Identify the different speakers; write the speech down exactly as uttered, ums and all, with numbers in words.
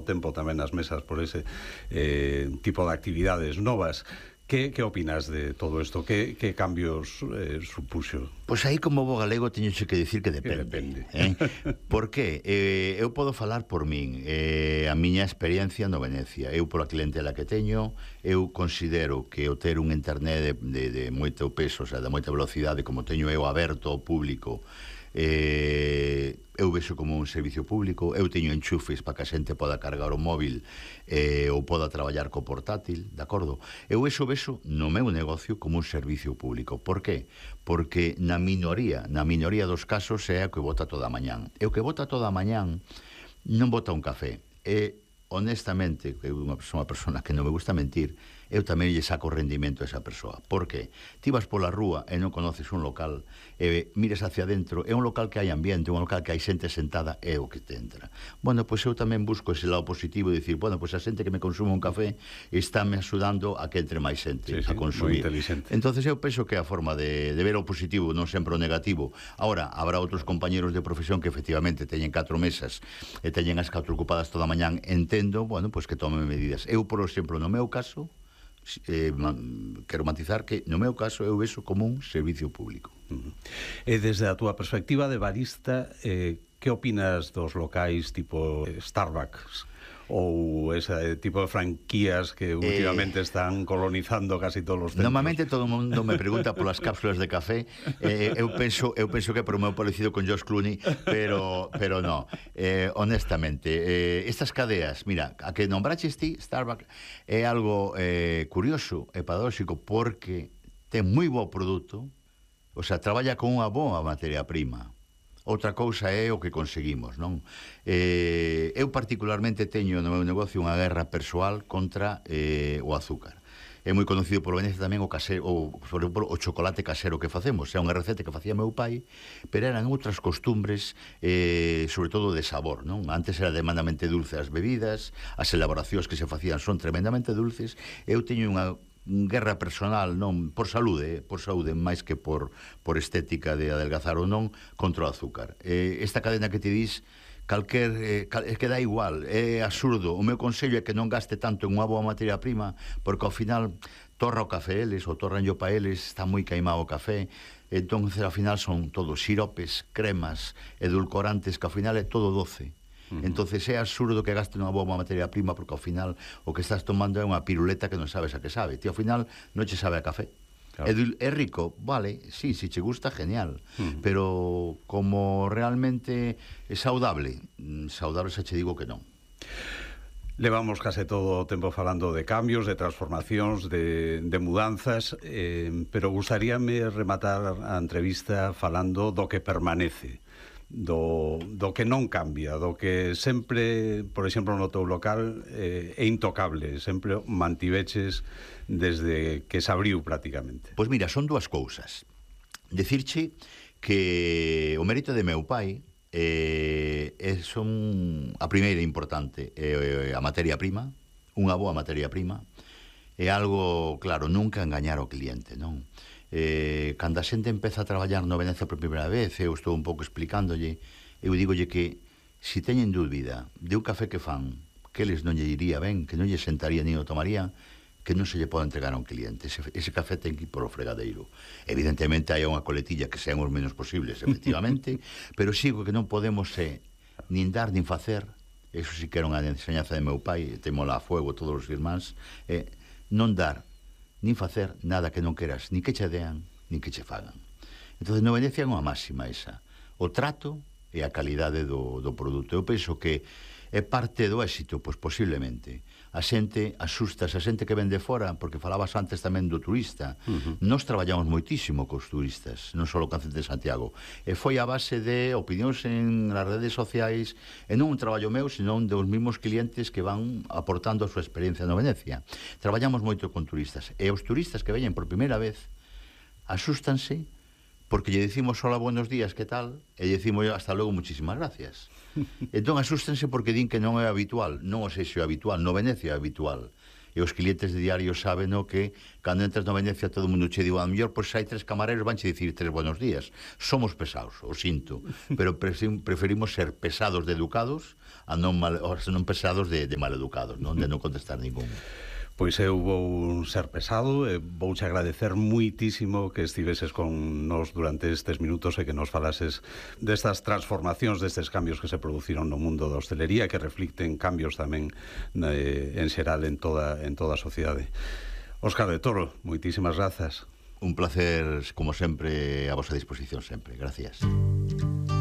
Speaker 1: tempo tamén nas mesas por ese eh, tipo de actividades novas. Que, que opinas de todo isto? Que, que cambios eh, supuxo?
Speaker 2: Pois aí, como bo galego, teñoxe que dicir que depende.
Speaker 1: Que depende.
Speaker 2: Eh? Por que? Eh, eu podo falar por min. Eh, a miña experiencia no Venecia. Eu, pola clientela que teño, eu considero que o ter un internet de, de, de moito peso, o sea, de moita velocidade, como teño eu aberto ao público, eh, eu vexo como un servicio público. Eu teño enchufes para que a xente poda cargar o móvil eh, ou poda traballar co portátil, de acordo? Eu eso vexo no meu negocio como un servicio público. Por que? Porque na minoría, na minoría dos casos é o que vota toda a mañán. E o que vota toda a mañán non vota un café. E, honestamente, que eu son unha persona que non me gusta mentir, eu tamén lle saco rendimento a esa persoa. Por que? Ti vas pola rúa e non conoces un local e mires hacia dentro, é un local que hai ambiente, un local que hai xente sentada, é o que te entra. Bueno, pois eu tamén busco ese lado positivo de dicir, bueno, pois a xente que me consume un café está me axudando a que entre máis xente
Speaker 1: sí, sí,
Speaker 2: a consumir.
Speaker 1: moi inteligente.
Speaker 2: Entonces eu penso que é a forma de, de ver o positivo, non sempre o negativo. Ahora, habrá outros compañeros de profesión que efectivamente teñen catro mesas e teñen as catro ocupadas toda a mañán. Entendo, bueno, pois que tomen medidas. Eu, por exemplo, no meu caso, Eh, man, quero matizar que no meu caso eu vexo como un servicio público.
Speaker 1: Uh-huh. E desde a túa perspectiva de barista, eh, que opinas dos locais tipo Starbucks ou ese tipo de franquías que últimamente eh, están colonizando casi todos os centros?
Speaker 2: Normalmente todo o mundo me pregunta polas cápsulas de café. eh, eu penso eu penso que é por o meu parecido con George Clooney, pero pero no. Eh, honestamente, eh, estas cadeas, mira, a que nombraches ti, Starbucks, é algo eh, curioso e paradóxico porque ten moi bo produto, o sea, traballa con unha boa materia prima. Outra cousa é o que conseguimos, non? Eh, eu particularmente teño no meu negocio unha guerra persoal contra eh, o azúcar. É moi conocido por Venecia tamén o casero, o, sobre o chocolate casero que facemos. É unha receta que facía meu pai, pero eran outras costumbres, eh, sobre todo de sabor, non? Antes era demandamente dulce as bebidas, as elaboracións que se facían son tremendamente dulces. Eu teño unha guerra personal, non por saúde, por saúde máis que por por estética de adelgazar ou non, contra o azúcar. Eh, esta cadena que te dis, calquer eh, cal, é que dá igual, é absurdo. O meu consello é que non gaste tanto en unha boa materia prima, porque ao final torra o café eles, ou torran yo pa eles, está moi queimado o café. Entón, ao final son todos siropes, cremas, edulcorantes, que ao final é todo doce. Uh-huh. Entonces é absurdo que gaste unha boa materia prima, porque ao final o que estás tomando é unha piruleta que non sabes a que sabe. Ti ao final non che sabe a café. Claro. É, é rico, vale, sí, si che gusta, genial. Uh-huh. Pero como realmente é saudable, saudable xa che digo que non.
Speaker 1: Levamos case todo o tempo falando de cambios, de transformacións, de, de mudanzas, eh, pero gustaríame rematar a entrevista falando do que permanece. Do, do que non cambia, do que sempre, por exemplo, no teu local eh, é intocable, sempre mantiveches desde que se abriu prácticamente.
Speaker 2: Pois mira, son dúas cousas. Decirche que o mérito de meu pai eh, é son a primeira importante, eh, a materia prima, unha boa materia prima, é algo, claro, nunca engañar ao cliente, non? Eh, cando a xente empeza a traballar no Venecia por primeira vez, eu estou un pouco explicándolle, eu digolle que se teñen dúbida de un café que fan que eles non lle iría ben, que non lle sentaría nin o tomaría, que non se lle pode entregar a un cliente. Ese, ese café ten que ir por o fregadeiro. Evidentemente hai unha coletilla que sean os menos posibles, efectivamente, pero sigo que non podemos eh, nin dar nin facer. Eso sí que era unha enseñanza de meu pai, temola a fuego todos os irmáns, eh, non dar nin facer nada que non queras, nin que che dean, nin que che fagan. Entón, no Venecia é unha máxima esa. O trato e a calidade do, do produto. Eu penso que é parte do éxito, pois posiblemente. A xente asusta, a xente que ven de fora, porque falabas antes tamén do turista. Uh-huh. Nós traballamos moitísimo cos turistas, non só o Cáncer de Santiago. E foi a base de opinións en as redes sociais, e non un traballo meu, senón dos mesmos clientes que van aportando a súa experiencia no Venecia. Traballamos moito con turistas. E os turistas que veñen por primeira vez asústanse porque lle dicimos hola, buenos días, que tal? E lle dicimos hasta logo, muchísimas gracias. Entón asústense porque din que non é habitual. Non o sei se é habitual, no Venecia é habitual. e os clientes de diario saben no que cando entras na Venecia todo o mundo che digo, a mellor pois hai tres camareros vanche dicir tres buenos días. Somos pesados, o sinto, pero preferimos ser pesados de educados a non, mal, a non pesados de, de maleducados, non de non contestar ningún.
Speaker 1: Pois eu vou ser pesado e vouche agradecer muitísimo que estiveses con nos durante estes minutos e que nos falases destas transformacións, destes cambios que se produciron no mundo da hostelería, que reflicten cambios tamén eh, en xeral en toda, en toda a sociedade. Óscar de Toro, moitísimas grazas.
Speaker 2: Un placer, como sempre, a vosa disposición sempre. Gracias.